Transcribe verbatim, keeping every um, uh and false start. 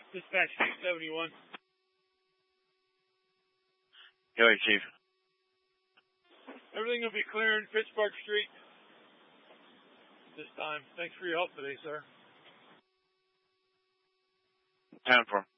Dispatch six seventy-one. Go ahead, Chief. Everything will be clear in Pittsburgh Street this time. Thanks for your help today, sir. Time for